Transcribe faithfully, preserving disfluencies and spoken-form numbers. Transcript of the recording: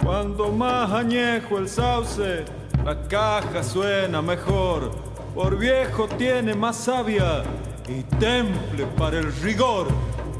Cuando más añejo el sauce, la caja suena mejor. Por viejo tiene más savia y temple para el rigor.